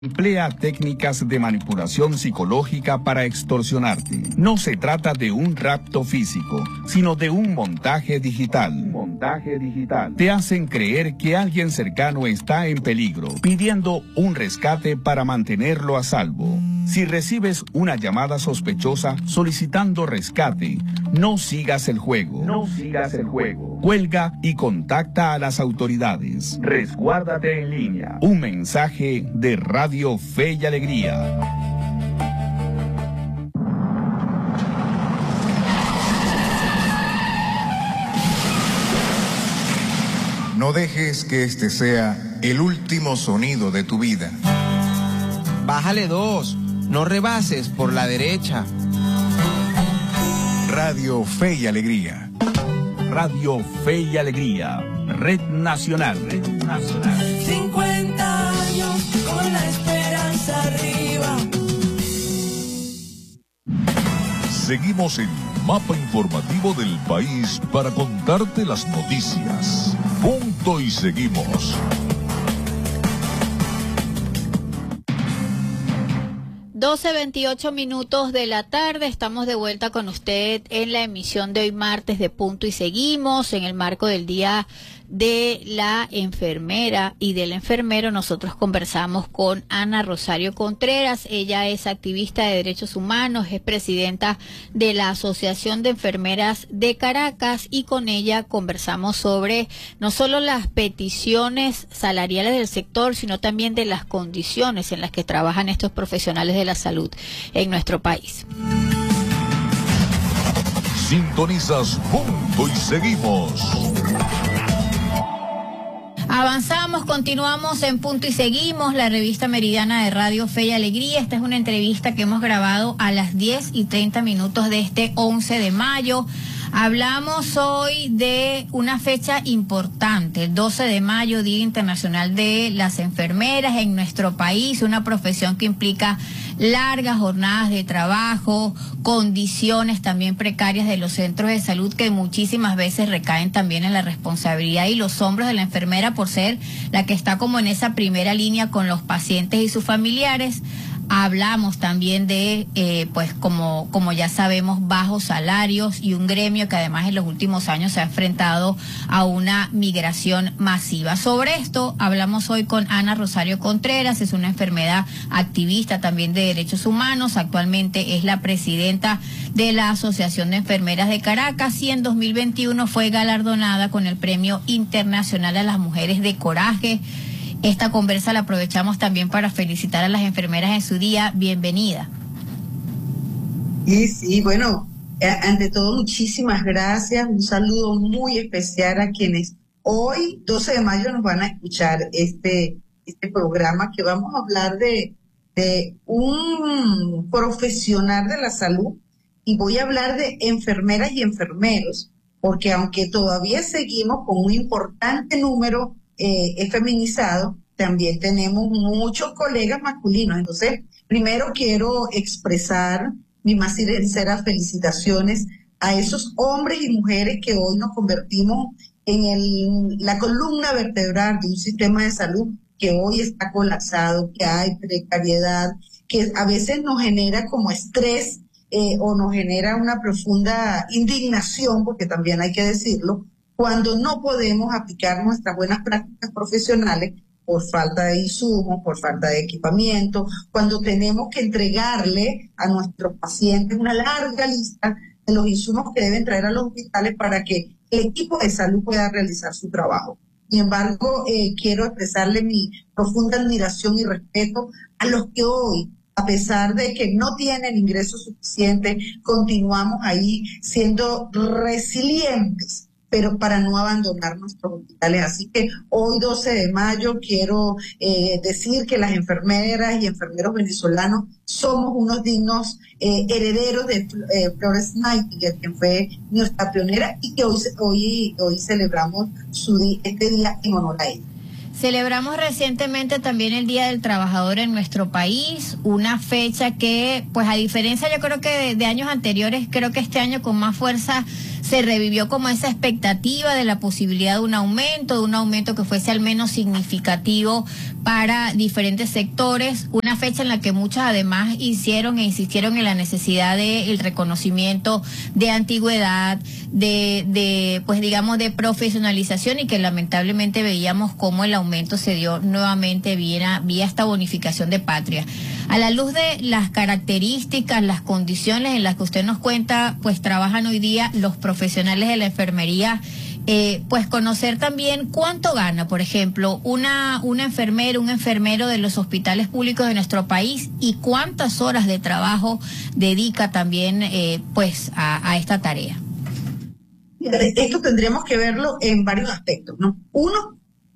Emplea técnicas de manipulación psicológica para extorsionarte. No se trata de un rapto físico, sino de un montaje digital. Te hacen creer que alguien cercano está en peligro, pidiendo un rescate para mantenerlo a salvo. Si recibes una llamada sospechosa solicitando rescate, no sigas el juego. Cuelga y contacta a las autoridades. Resguárdate en línea. Un mensaje de Radio Fe y Alegría. No dejes que este sea el último sonido de tu vida. Bájale 2, no rebases por la derecha. Radio Fe y Alegría. Radio Fe y Alegría, Red Nacional. 50 años con la esperanza arriba. Seguimos el mapa informativo del país para contarte las noticias. Punto y seguimos. 12:28 de la tarde, estamos de vuelta con usted en la emisión de hoy martes de Punto y Seguimos, en el marco del Día de la Enfermera y del Enfermero. Nosotros conversamos con Ana Rosario Contreras. Ella es activista de derechos humanos, es presidenta de la Asociación de Enfermeras de Caracas, y con ella conversamos sobre no solo las peticiones salariales del sector, sino también de las condiciones en las que trabajan estos profesionales de la salud en nuestro país. Sintonizas Punto y Seguimos. Avanzamos, continuamos en Punto y Seguimos, la revista meridiana de Radio Fe y Alegría. Esta es una entrevista que hemos grabado a las 10:30 de este 11 de mayo. Hablamos hoy de una fecha importante, el 12 de mayo, Día Internacional de las Enfermeras en nuestro país, una profesión que implica largas jornadas de trabajo, condiciones también precarias de los centros de salud que muchísimas veces recaen también en la responsabilidad y los hombros de la enfermera por ser la que está como en esa primera línea con los pacientes y sus familiares. Hablamos también de, pues como ya sabemos, bajos salarios y un gremio que además en los últimos años se ha enfrentado a una migración masiva. Sobre esto hablamos hoy con Ana Rosario Contreras, es una enfermera activista también de derechos humanos, actualmente es la presidenta de la Asociación de Enfermeras de Caracas y en 2021 fue galardonada con el Premio Internacional a las Mujeres de Coraje. Esta conversa la aprovechamos también para felicitar a las enfermeras en su día. Bienvenida. Sí, bueno, ante todo muchísimas gracias. Un saludo muy especial a quienes hoy, 12 de mayo, nos van a escuchar este programa que vamos a hablar de un profesional de la salud, y voy a hablar de enfermeras y enfermeros, porque aunque todavía seguimos con un importante número feminizado, también tenemos muchos colegas masculinos. Entonces, primero quiero expresar mis más sinceras felicitaciones a esos hombres y mujeres que hoy nos convertimos en la columna vertebral de un sistema de salud que hoy está colapsado, que hay precariedad, que a veces nos genera como estrés o nos genera una profunda indignación, porque también hay que decirlo, cuando no podemos aplicar nuestras buenas prácticas profesionales por falta de insumos, por falta de equipamiento, cuando tenemos que entregarle a nuestros pacientes una larga lista de los insumos que deben traer a los hospitales para que el equipo de salud pueda realizar su trabajo. Sin embargo, quiero expresarle mi profunda admiración y respeto a los que hoy, a pesar de que no tienen ingresos suficientes, continuamos ahí siendo resilientes, pero para no abandonar nuestros hospitales. Así que hoy, 12 de mayo, quiero decir que las enfermeras y enfermeros venezolanos somos unos dignos herederos de Florence Nightingale, quien fue nuestra pionera, y que hoy celebramos este día en honor a ella. Celebramos recientemente también el Día del Trabajador en nuestro país, una fecha que, pues a diferencia yo creo que de años anteriores, creo que este año con más fuerza se revivió como esa expectativa de la posibilidad de un aumento que fuese al menos significativo para diferentes sectores, una fecha en la que muchas además insistieron en la necesidad del reconocimiento de antigüedad, pues digamos de profesionalización, y que lamentablemente veíamos cómo el aumento se dio nuevamente vía esta bonificación de patria. A la luz de las características, las condiciones en las que usted nos cuenta, pues trabajan hoy día los profesionales de la enfermería, pues conocer también cuánto gana, por ejemplo, una enfermera, un enfermero de los hospitales públicos de nuestro país, y cuántas horas de trabajo dedica también pues a esta tarea. Esto tendríamos que verlo en varios aspectos, ¿no? Uno,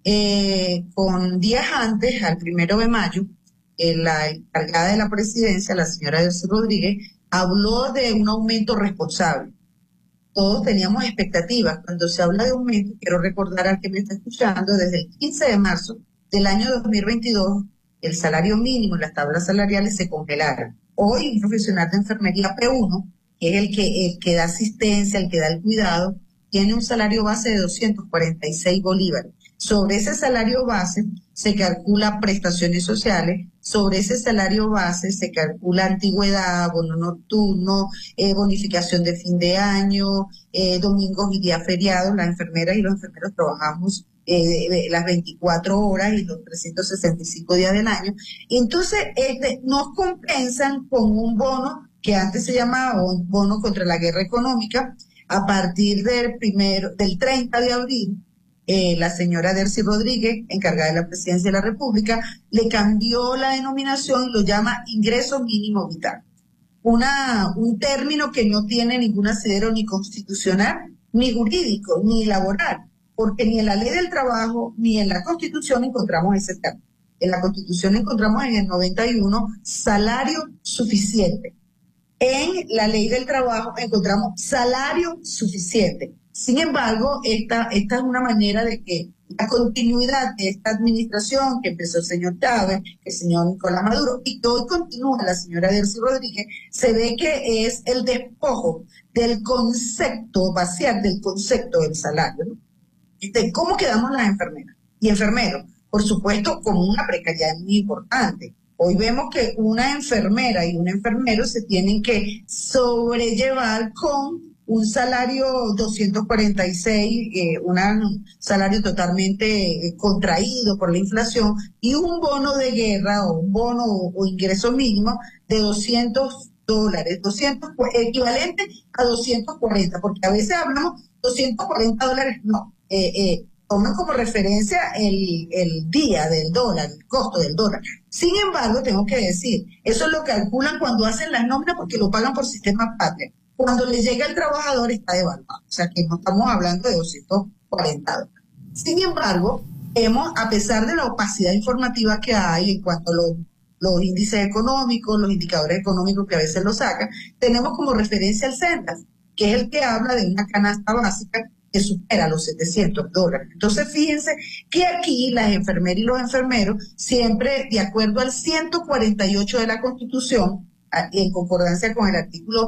con días antes, al 1 de mayo, la encargada de la presidencia, la señora Delcy Rodríguez, habló de un aumento responsable. Todos teníamos expectativas. Cuando se habla de aumento, quiero recordar al que me está escuchando, desde el 15 de marzo del año 2022, el salario mínimo y las tablas salariales se congelaron. Hoy un profesional de enfermería P1, que es el que da asistencia, el que da el cuidado, tiene un salario base de 246 bolívares. Sobre ese salario base se calcula prestaciones sociales, sobre ese salario base se calcula antigüedad, bono nocturno, bonificación de fin de año, domingos y días feriados. Las enfermeras y los enfermeros trabajamos las 24 horas y los 365 días del año. Entonces, nos compensan con un bono que antes se llamaba bono contra la guerra económica. A partir del 30 de abril, la señora Delcy Rodríguez, encargada de la presidencia de la República, le cambió la denominación y lo llama ingreso mínimo vital. Un término que no tiene ningún asidero ni constitucional, ni jurídico, ni laboral, porque ni en la ley del trabajo, ni en la Constitución encontramos ese término. En la Constitución encontramos en el 91 salario suficiente. En la ley del trabajo encontramos salario suficiente. Sin embargo, esta es una manera de que la continuidad de esta administración que empezó el señor Chávez, el señor Nicolás Maduro, y que hoy continúa la señora Delcy Rodríguez, se ve que es el despojo del concepto, vaciar del concepto del salario, ¿no? ¿Cómo quedamos las enfermeras y enfermeros? Por supuesto, con una precariedad muy importante. Hoy vemos que una enfermera y un enfermero se tienen que sobrellevar con un salario 246, un salario totalmente contraído por la inflación, y un bono de guerra o un bono o ingreso mínimo de $200, equivalente a 240, porque a veces hablamos $240, no, toman como referencia el día del dólar, el costo del dólar. Sin embargo, tengo que decir, eso lo calculan cuando hacen las nóminas porque lo pagan por sistema patria. Cuando le llega al trabajador está devaluado, o sea que no estamos hablando de $240. Sin embargo, a pesar de la opacidad informativa que hay en cuanto a los índices económicos, los indicadores económicos que a veces los sacan, tenemos como referencia el CENTAS, que es el que habla de una canasta básica que supera los $700. Entonces, fíjense que aquí las enfermeras y los enfermeros, siempre de acuerdo al 148 de la Constitución, en concordancia con el artículo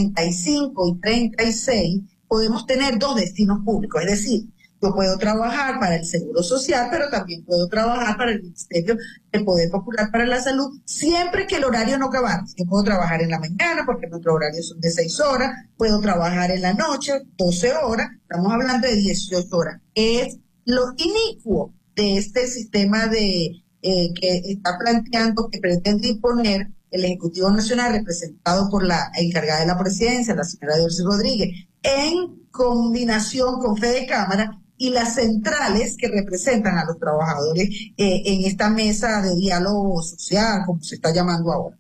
35 y 36, podemos tener dos destinos públicos. Es decir, yo puedo trabajar para el Seguro Social, pero también puedo trabajar para el Ministerio del Poder Popular para la Salud, siempre que el horario no acabe. Yo puedo trabajar en la mañana, porque nuestros horarios son de 6 horas, puedo trabajar en la noche, 12 horas, estamos hablando de 18 horas. Es lo inicuo de este sistema que está planteando, que pretende imponer el Ejecutivo Nacional, representado por la encargada de la presidencia, la señora Delcy Rodríguez, en combinación con Fede Cámara y las centrales que representan a los trabajadores en esta mesa de diálogo social, como se está llamando ahora.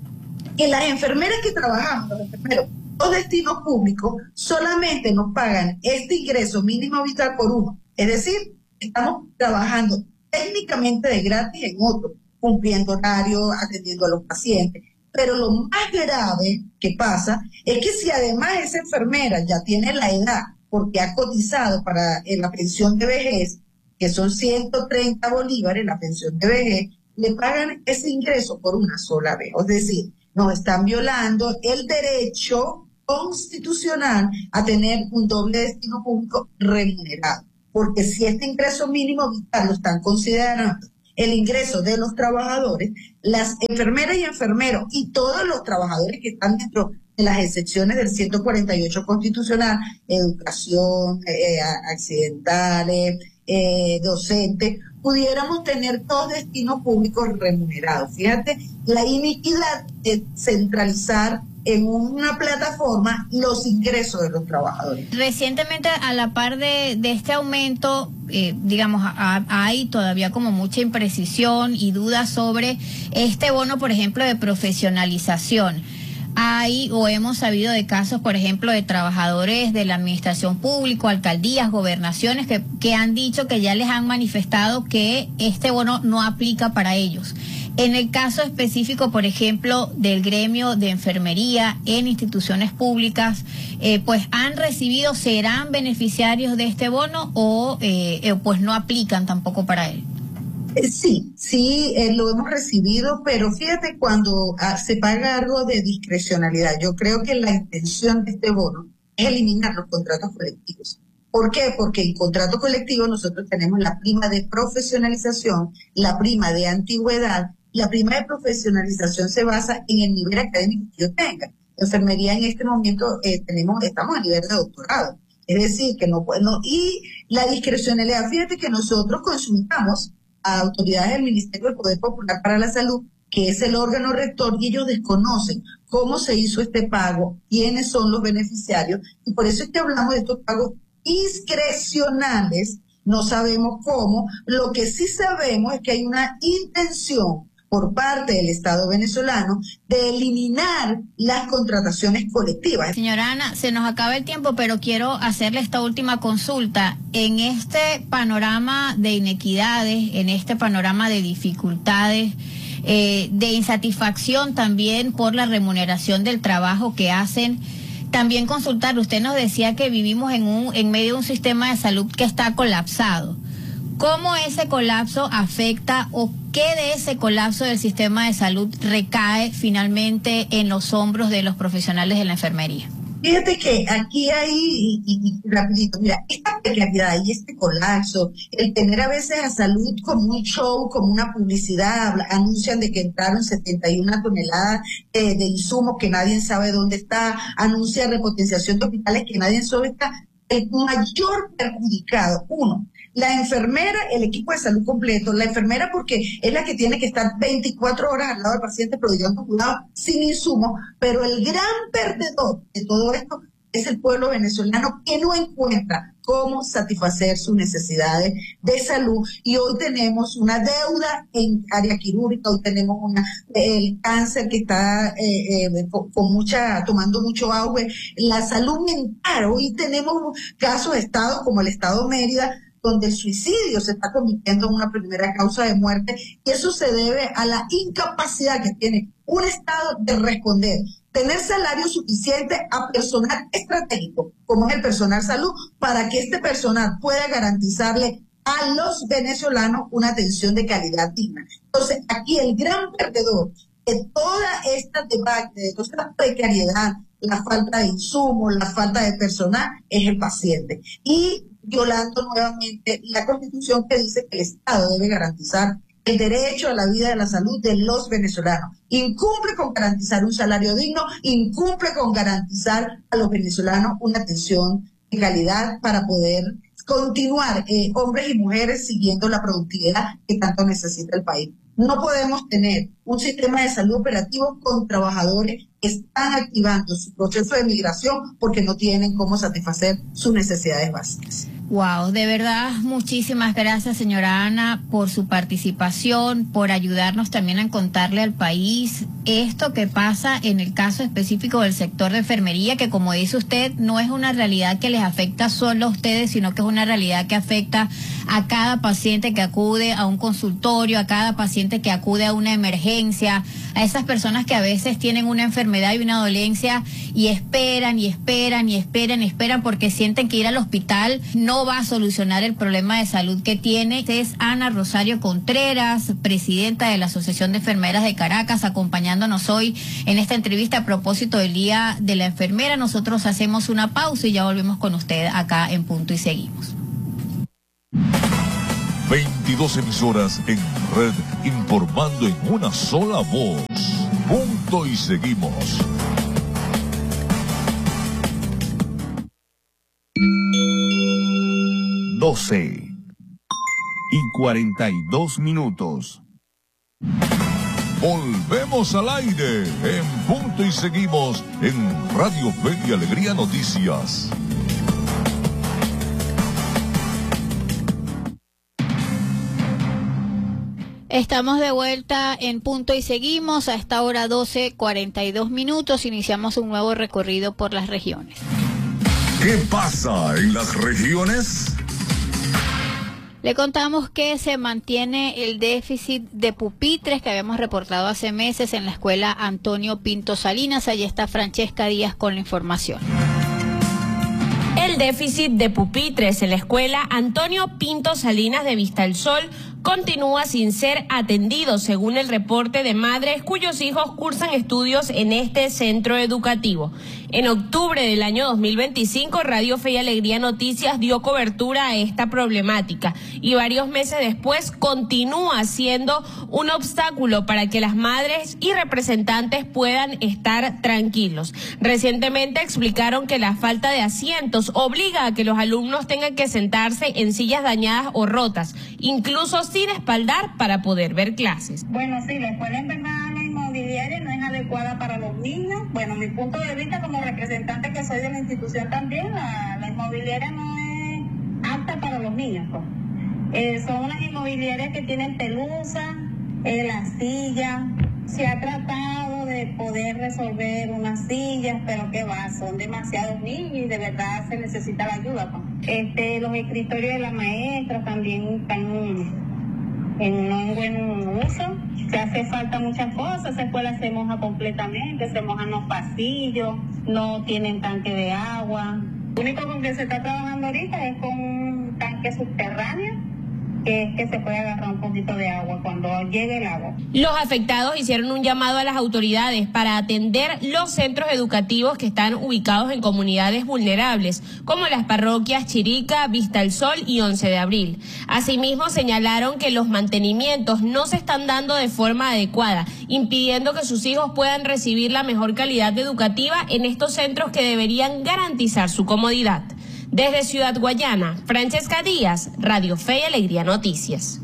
Y las enfermeras que trabajamos, los enfermeros, los destinos públicos, solamente nos pagan este ingreso mínimo vital por uno. Es decir, estamos trabajando técnicamente de gratis en otro, cumpliendo horarios, atendiendo a los pacientes. Pero lo más grave que pasa es que si además esa enfermera ya tiene la edad, porque ha cotizado para la pensión de vejez, que son 130 bolívares, la pensión de vejez, le pagan ese ingreso por una sola vez. Es decir, nos están violando el derecho constitucional a tener un doble destino público remunerado, porque si este ingreso mínimo vital lo están considerando el ingreso de los trabajadores, las enfermeras y enfermeros y todos los trabajadores que están dentro de las excepciones del 148 constitucional, educación, accidentales, docentes, pudiéramos tener todos destinos públicos remunerados. Fíjate la iniquidad de centralizar en una plataforma los ingresos de los trabajadores. Recientemente, a la par de este aumento, digamos, hay todavía como mucha imprecisión y dudas sobre este bono, por ejemplo, de profesionalización. Hay o hemos sabido de casos, por ejemplo, de trabajadores de la administración pública, alcaldías, gobernaciones, que han dicho que ya les han manifestado que este bono no aplica para ellos. En el caso específico, por ejemplo, del gremio de enfermería en instituciones públicas, pues han recibido, ¿serán beneficiarios de este bono o pues no aplican tampoco para él? Sí, lo hemos recibido, pero fíjate, cuando se paga algo de discrecionalidad, yo creo que la intención de este bono es eliminar los contratos colectivos. ¿Por qué? Porque en contrato colectivo nosotros tenemos la prima de profesionalización, la prima de antigüedad. La prima de profesionalización se basa en el nivel académico que yo tenga. Enfermería en este momento estamos a nivel de doctorado. Es decir, que y la discrecionalidad, fíjate que nosotros consultamos a autoridades del Ministerio del Poder Popular para la Salud, que es el órgano rector, y ellos desconocen cómo se hizo este pago, quiénes son los beneficiarios, y por eso es que hablamos de estos pagos discrecionales. No sabemos cómo. Lo que sí sabemos es que hay una intención por parte del Estado venezolano de eliminar las contrataciones colectivas. Señora Ana, se nos acaba el tiempo, pero quiero hacerle esta última consulta. En este panorama de inequidades, en este panorama de dificultades, de insatisfacción también por la remuneración del trabajo que hacen, también consultar, usted nos decía que vivimos en medio de un sistema de salud que está colapsado. ¿Cómo ese colapso afecta o qué de ese colapso del sistema de salud recae finalmente en los hombros de los profesionales de la enfermería? Fíjate que aquí hay, y rapidito, mira, esta precariedad y este colapso, el tener a veces a salud como un show, como una publicidad, anuncian de que entraron 71 toneladas de insumos que nadie sabe dónde está, anuncian repotenciación de hospitales que nadie sabe dónde está. El mayor perjudicado, uno, la enfermera, el equipo de salud completo, la enfermera porque es la que tiene que estar 24 horas al lado del paciente proveyendo cuidado sin insumos, pero el gran perdedor de todo esto es el pueblo venezolano, que no encuentra cómo satisfacer sus necesidades de salud. Y hoy tenemos una deuda en área quirúrgica, hoy tenemos el cáncer que está tomando mucho auge, la salud mental. Hoy tenemos casos de estados como el estado Mérida, donde el suicidio se está convirtiendo en una primera causa de muerte, y eso se debe a la incapacidad que tiene un Estado de responder, tener salario suficiente a personal estratégico, como es el personal salud, para que este personal pueda garantizarle a los venezolanos una atención de calidad digna. Entonces, aquí el gran perdedor de toda esta debate, de toda esta precariedad, la falta de insumos, la falta de personal, es el paciente. Y violando nuevamente la Constitución, que dice que el Estado debe garantizar el derecho a la vida y a la salud de los venezolanos. Incumple con garantizar un salario digno, incumple con garantizar a los venezolanos una atención de calidad para poder continuar, hombres y mujeres, siguiendo la productividad que tanto necesita el país. No podemos tener un sistema de salud operativo con trabajadores que están activando su proceso de migración porque no tienen cómo satisfacer sus necesidades básicas. Wow, de verdad, muchísimas gracias, señora Ana, por su participación, por ayudarnos también a contarle al país esto que pasa en el caso específico del sector de enfermería, que como dice usted, no es una realidad que les afecta solo a ustedes, sino que es una realidad que afecta a cada paciente que acude a un consultorio, a cada paciente que acude a una emergencia, a esas personas que a veces tienen una enfermedad y una dolencia y esperan porque sienten que ir al hospital no va a solucionar el problema de salud que tiene. Es Ana Rosario Contreras, presidenta de la Asociación de Enfermeras de Caracas, acompañándonos hoy en esta entrevista a propósito del Día de la Enfermera. Nosotros hacemos una pausa y ya volvemos con usted acá en Punto y Seguimos. 22 emisoras en red informando en una sola voz. Punto y Seguimos. Doce y 42 minutos. Volvemos al aire en Punto y Seguimos en Radio Fe y Alegría Noticias. Estamos de vuelta en Punto y Seguimos. A esta hora 12:42 minutos. Iniciamos un nuevo recorrido por las regiones. ¿Qué pasa en las regiones? Le contamos que se mantiene el déficit de pupitres que habíamos reportado hace meses en la escuela Antonio Pinto Salinas. Allí está Francesca Díaz con la información. El déficit de pupitres en la escuela Antonio Pinto Salinas de Vista El Sol continúa sin ser atendido, según el reporte de madres cuyos hijos cursan estudios en este centro educativo. En octubre del año 2025, Radio Fe y Alegría Noticias dio cobertura a esta problemática y varios meses después continúa siendo un obstáculo para que las madres y representantes puedan estar tranquilos. Recientemente explicaron que la falta de asientos obliga a que los alumnos tengan que sentarse en sillas dañadas o rotas, incluso sin espaldar para poder ver clases. Bueno, sí, la escuela en verdad la inmobiliaria no es adecuada para los niños. Bueno, mi punto de vista como representante que soy de la institución también, la inmobiliaria no es apta para los niños. Son unas inmobiliarias que tienen pelusa, la silla. Se ha tratado de poder resolver unas sillas, pero qué va, son demasiados niños y de verdad se necesita la ayuda. Los escritorios de las maestras también están en no buen uso. Se hace falta muchas cosas. Esa escuela se moja completamente, se mojan los pasillos, no tienen tanque de agua. Lo único con que se está trabajando ahorita es con un tanque subterráneo, que es que se puede agarrar un poquito de agua cuando llegue el agua. Los afectados hicieron un llamado a las autoridades para atender los centros educativos que están ubicados en comunidades vulnerables, como las parroquias Chirica, Vista El Sol y 11 de Abril. Asimismo, señalaron que los mantenimientos no se están dando de forma adecuada, impidiendo que sus hijos puedan recibir la mejor calidad educativa en estos centros que deberían garantizar su comodidad. Desde Ciudad Guayana, Francesca Díaz, Radio Fe y Alegría Noticias.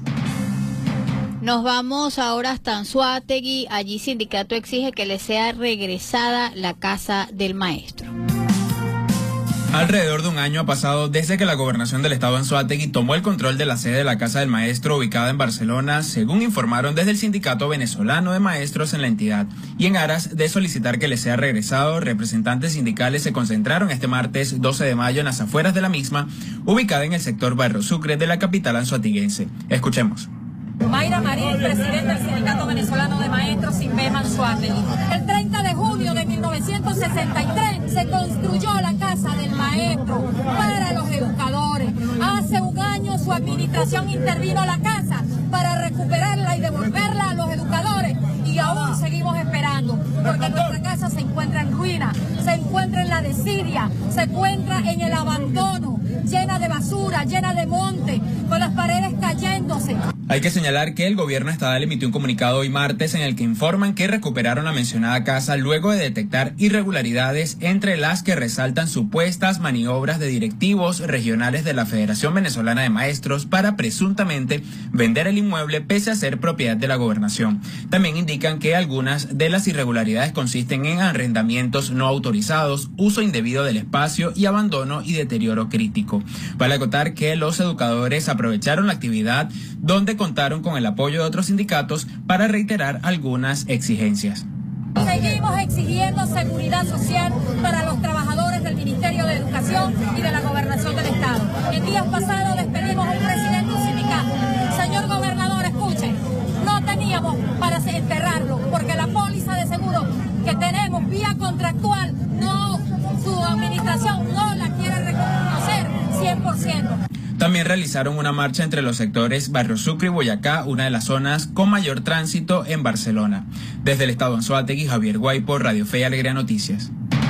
Nos vamos ahora hasta Anzoátegui. Allí sindicato exige que le sea regresada la casa del maestro. Alrededor de un año ha pasado desde que la gobernación del estado Anzoátegui tomó el control de la sede de la Casa del Maestro ubicada en Barcelona, según informaron desde el Sindicato Venezolano de Maestros en la entidad. Y en aras de solicitar que le sea regresado, representantes sindicales se concentraron este martes 12 de mayo en las afueras de la misma, ubicada en el sector Barrio Sucre de la capital anzoatiguense. Escuchemos. Mayra Marín, presidenta del Sindicato Venezolano de Maestros, Sinvema Anzoátegui. El 30 de junio de 1963 se construyó la Casa del Maestro para los educadores. Hace un año su administración intervino a la casa para recuperarla y devolverla a los educadores. Y aún seguimos esperando, porque nuestra casa se encuentra en ruina, se encuentra en la desidia, se encuentra en el abandono, llena de basura, llena de monte, con las paredes cayéndose. Hay que señalar que el gobierno estatal emitió un comunicado hoy martes en el que informan que recuperaron la mencionada casa luego de detectar irregularidades, entre las que resaltan supuestas maniobras de directivos regionales de la Federación Venezolana de Maestros para presuntamente vender el inmueble pese a ser propiedad de la gobernación. También indican que algunas de las irregularidades consisten en arrendamientos no autorizados, uso indebido del espacio y abandono y deterioro crítico. Vale acotar que los educadores aprovecharon la actividad donde contaron con el apoyo de otros sindicatos para reiterar algunas exigencias. Se Seguimos exigiendo seguridad social para los trabajadores del Ministerio de Educación y de la Gobernación del Estado. En días pasados despedimos a un presidente del sindicato. Señor gobernador, escuche, no teníamos para enterrarlo porque la póliza de seguro que tenemos vía contractual, su administración no la quiere reconocer 100%. También realizaron una marcha entre los sectores Barrio Sucre y Boyacá, una de las zonas con mayor tránsito en Barcelona. Desde el estado Anzoátegui, Javier Guaypo, Radio Fe y Alegría Noticias.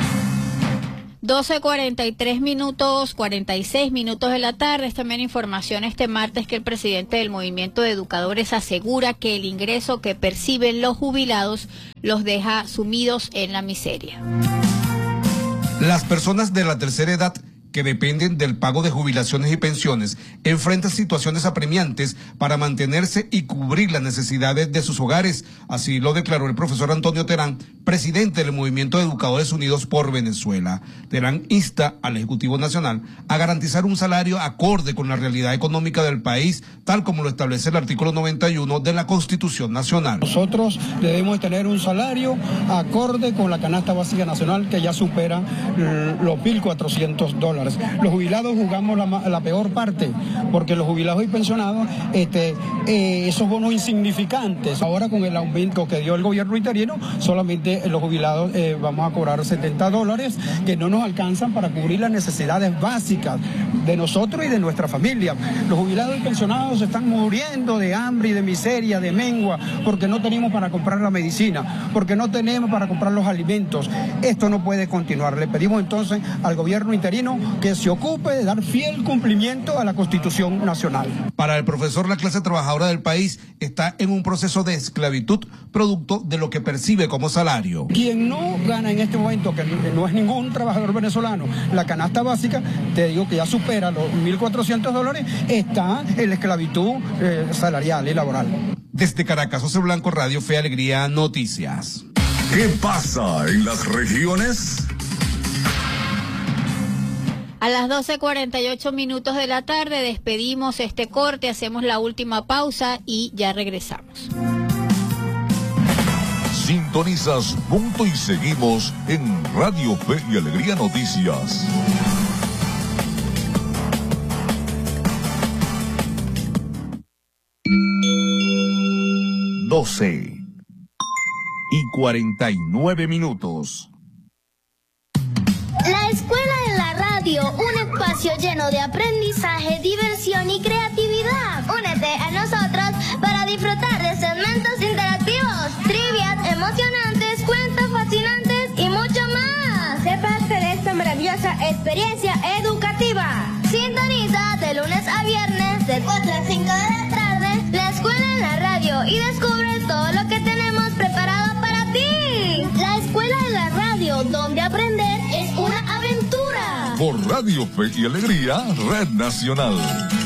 12:43 minutos, 46 minutos de la tarde. Es también información este martes que el presidente del Movimiento de Educadores asegura que el ingreso que perciben los jubilados los deja sumidos en la miseria. Las personas de la tercera edad que dependen del pago de jubilaciones y pensiones enfrentan situaciones apremiantes para mantenerse y cubrir las necesidades de sus hogares. Así lo declaró el profesor Antonio Terán, presidente del Movimiento de Educadores Unidos por Venezuela. Terán insta al Ejecutivo Nacional a garantizar un salario acorde con la realidad económica del país, tal como lo establece el artículo 91 de la Constitución Nacional. Nosotros debemos tener un salario acorde con la canasta básica nacional que ya supera los $1.400. Los jubilados jugamos la peor parte, porque los jubilados y pensionados, esos bonos insignificantes, ahora con el aumento que dio el gobierno interino, solamente los jubilados vamos a cobrar $70, que no nos alcanzan para cubrir las necesidades básicas de nosotros y de nuestra familia. Los jubilados y pensionados se están muriendo de hambre y de miseria, de mengua, porque no tenemos para comprar la medicina, porque no tenemos para comprar los alimentos. Esto no puede continuar. Le pedimos entonces al gobierno interino que se ocupe de dar fiel cumplimiento a la Constitución Nacional. Para el profesor, la clase trabajadora del país está en un proceso de esclavitud producto de lo que percibe como salario. Quien no gana en este momento, que no es ningún trabajador venezolano, la canasta básica, te digo que ya supera los $1.400, está en la esclavitud salarial y laboral. Desde Caracas, José Blanco, Radio Fe, Alegría, Noticias. ¿Qué pasa en las regiones? A las 12:48 minutos de la tarde despedimos este corte, hacemos la última pausa y ya regresamos. Sintonizas Punto y Seguimos en Radio Fe y Alegría Noticias. Doce y 49 minutos. La Escuela de la Radio, un espacio lleno de aprendizaje, diversión y creatividad. Únete a nosotros para disfrutar de segmentos interactivos, trivias emocionantes, cuentos fascinantes y mucho más. Sé parte de esta maravillosa experiencia educativa. Sintoniza de lunes a viernes de 4 a 5 de la tarde la Escuela en la Radio y descubre todo lo que tenemos preparado para ti. La Escuela de la Radio, donde aprender es una aventura. Por Radio Fe y Alegría, Red Nacional.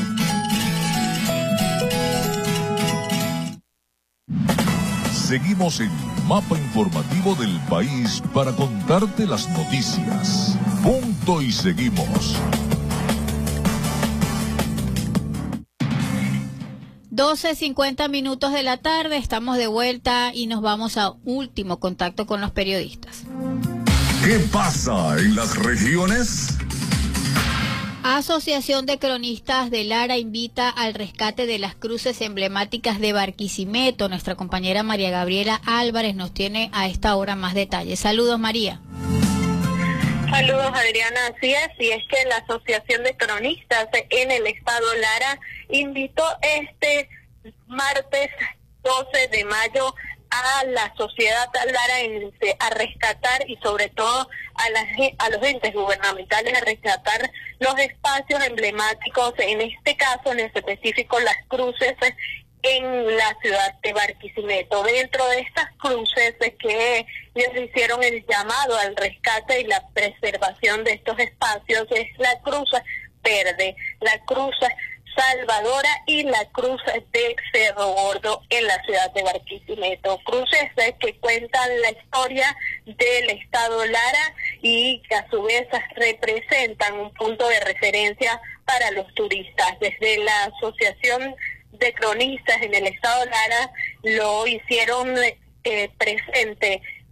Seguimos en Mapa Informativo del País para contarte las noticias. Punto y seguimos. 12:50 minutos de la tarde, estamos de vuelta y nos vamos a último contacto con los periodistas. ¿Qué pasa en las regiones? Asociación de Cronistas de Lara invita al rescate de las cruces emblemáticas de Barquisimeto. Nuestra compañera María Gabriela Álvarez nos tiene a esta hora más detalles. Saludos, María. Saludos, Adriana. Así es, y es que la Asociación de Cronistas en el estado Lara invitó este martes 12 de mayo a la sociedad laraense a rescatar y sobre todo a los entes gubernamentales a rescatar los espacios emblemáticos, en este caso en específico las cruces en la ciudad de Barquisimeto. Dentro de estas cruces que les hicieron el llamado al rescate y la preservación de estos espacios es la Cruz Verde, la Cruz Salvadora y la Cruz de Cerro Gordo en la ciudad de Barquisimeto. Cruces que cuentan la historia del estado Lara y que a su vez representan un punto de referencia para los turistas. Desde la Asociación de Cronistas en el estado Lara lo hicieron presente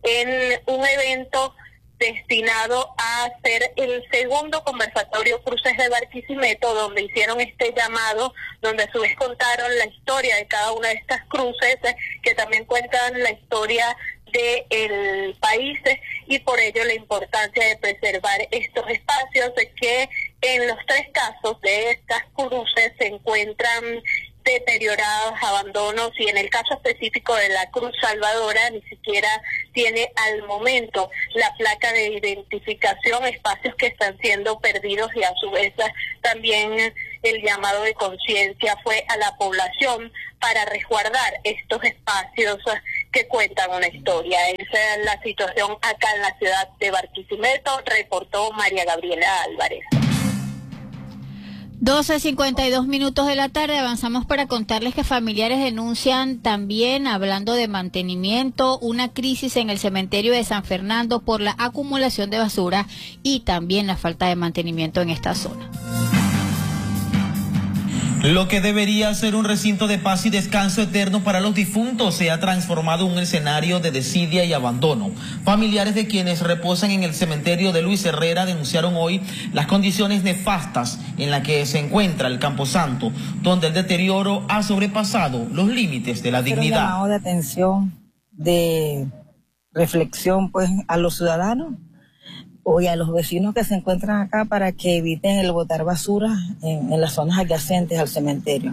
en un evento destinado a hacer el segundo conversatorio Cruces de Barquisimeto, donde hicieron este llamado, donde a su vez contaron la historia de cada una de estas cruces, que también cuentan la historia del país, y por ello la importancia de preservar estos espacios que en los 3 casos de estas cruces se encuentran deteriorados, abandonos, y en el caso específico de la Cruz Salvadora ni siquiera tiene al momento la placa de identificación, espacios que están siendo perdidos, y a su vez también el llamado de conciencia fue a la población para resguardar estos espacios que cuentan una historia. Esa es la situación acá en la ciudad de Barquisimeto, reportó María Gabriela Álvarez. 12:52 de la tarde, avanzamos para contarles que familiares denuncian también, hablando de mantenimiento, una crisis en el cementerio de San Fernando por la acumulación de basura y también la falta de mantenimiento en esta zona. Lo que debería ser un recinto de paz y descanso eterno para los difuntos se ha transformado en un escenario de desidia y abandono. Familiares de quienes reposan en el cementerio de Luis Herrera denunciaron hoy las condiciones nefastas en las que se encuentra el Camposanto, donde el deterioro ha sobrepasado los límites de la dignidad. Un llamado de atención, de reflexión, pues, a los ciudadanos y a los vecinos que se encuentran acá para que eviten el botar basura en las zonas adyacentes al cementerio.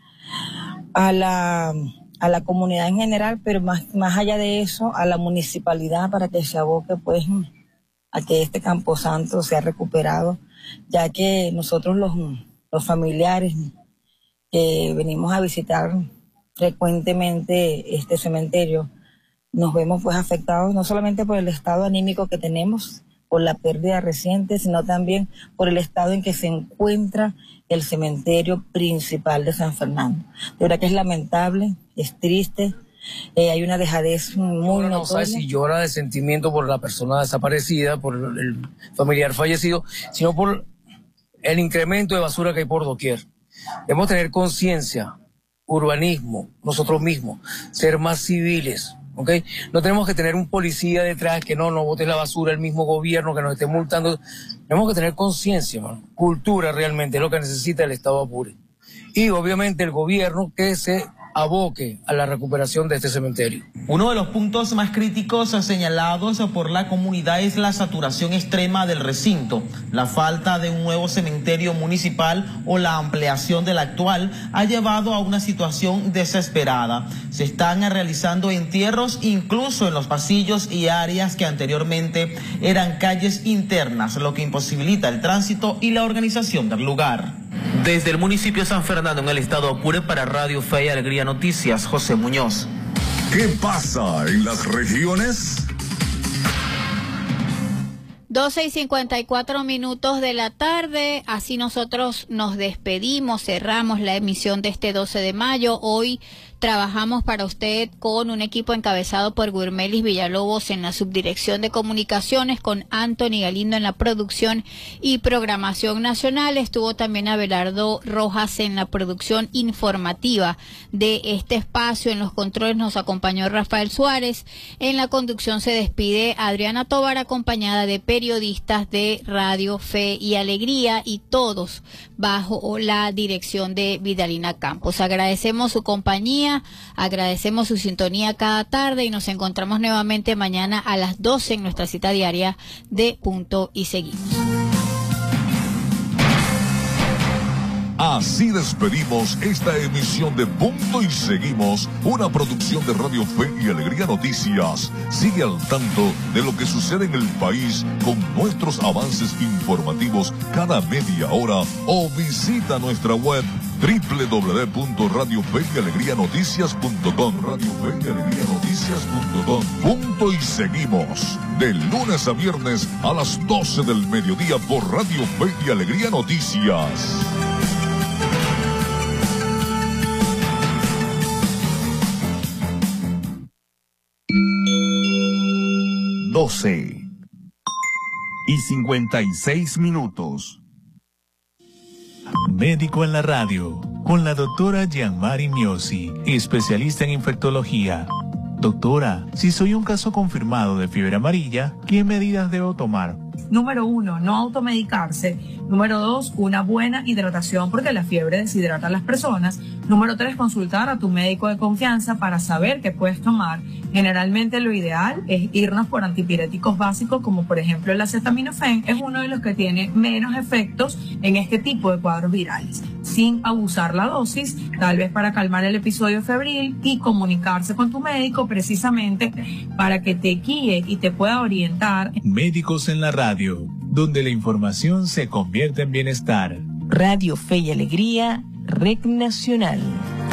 A la comunidad en general, pero más allá de eso, a la municipalidad, para que se aboque pues a que este camposanto sea recuperado, ya que nosotros los familiares que venimos a visitar frecuentemente este cementerio, nos vemos pues afectados no solamente por el estado anímico que tenemos, por la pérdida reciente, sino también por el estado en que se encuentra el cementerio principal de San Fernando. De verdad que es lamentable, es triste, hay una dejadez muy notoria. No sabe si llora de sentimiento por la persona desaparecida, por el familiar fallecido, sino por el incremento de basura que hay por doquier. Debemos tener conciencia, urbanismo, nosotros mismos, ser más civiles. ¿Okay? No tenemos que tener un policía detrás que no bote la basura, el mismo gobierno que nos esté multando. Tenemos que tener conciencia, cultura realmente, es lo que necesita el Estado Apure. Y obviamente el gobierno que se aboque a la recuperación de este cementerio. Uno de los puntos más críticos señalados por la comunidad es la saturación extrema del recinto. La falta de un nuevo cementerio municipal o la ampliación del actual ha llevado a una situación desesperada. Se están realizando entierros incluso en los pasillos y áreas que anteriormente eran calles internas, lo que imposibilita el tránsito y la organización del lugar. Desde el municipio de San Fernando, en el estado Apure, para Radio Fe y Alegría Noticias, José Muñoz. ¿Qué pasa en las regiones? 12:54 de la tarde, así nosotros nos despedimos, cerramos la emisión de este 12 de mayo. Hoy trabajamos para usted con un equipo encabezado por Gurmelis Villalobos en la subdirección de comunicaciones, con Anthony Galindo en la producción y programación nacional. Estuvo también Abelardo Rojas en la producción informativa de este espacio. En los controles nos acompañó Rafael Suárez. En la conducción se despide Adriana Tobar, acompañada de periodistas de Radio Fe y Alegría, y todos bajo la dirección de Vidalina Campos. Agradecemos su compañía, agradecemos su sintonía cada tarde y nos encontramos nuevamente mañana a las 12 en nuestra cita diaria de Punto y Seguimos. Así despedimos esta emisión de Punto y Seguimos, una producción de Radio Fe y Alegría Noticias. Sigue al tanto de lo que sucede en el país con nuestros avances informativos cada media hora o visita nuestra web www.radiofeyalegrianoticias.com. Punto y Seguimos, de lunes a viernes a las 12 del mediodía por Radio Fe y Alegría Noticias. Doce y 56 minutos. Médico en la radio, con la doctora Gianmari Miosi, especialista en infectología. Doctora, si soy un caso confirmado de fiebre amarilla, ¿qué medidas debo tomar? Número 1, no automedicarse. Número 2, una buena hidratación porque la fiebre deshidrata a las personas. Número 3, consultar a tu médico de confianza para saber qué puedes tomar. Generalmente lo ideal es irnos por antipiréticos básicos como por ejemplo el acetaminofén. Es uno de los que tiene menos efectos en este tipo de cuadros virales. Sin abusar la dosis, tal vez para calmar el episodio febril y comunicarse con tu médico precisamente para que te guíe y te pueda orientar. Médicos en la radio, donde la información se convierte en bienestar. Radio Fe y Alegría, Red Nacional.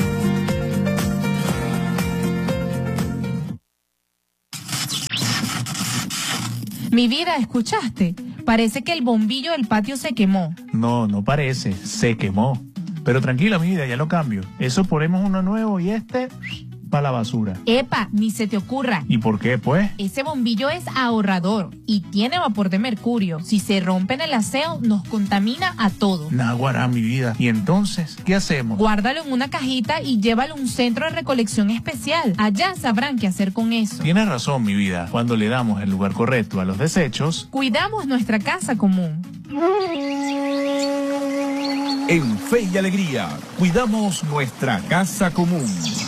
Mi vida, ¿escuchaste? Parece que el bombillo del patio se quemó. No, no parece, se quemó. Pero tranquila, mi vida, ya lo cambio. Eso ponemos uno nuevo y para la basura. Epa, ni se te ocurra. ¿Y por qué, pues? Ese bombillo es ahorrador y tiene vapor de mercurio. Si se rompe en el aseo, nos contamina a todos. Naguará, mi vida. ¿Y entonces qué hacemos? Guárdalo en una cajita y llévalo a un centro de recolección especial. Allá sabrán qué hacer con eso. Tienes razón, mi vida. Cuando le damos el lugar correcto a los desechos, cuidamos nuestra casa común. En Fe y Alegría, cuidamos nuestra casa común.